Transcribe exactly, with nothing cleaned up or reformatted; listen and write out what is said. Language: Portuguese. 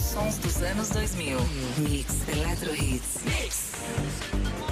sons dos anos dois mil. Mix Electro Hits. Mix.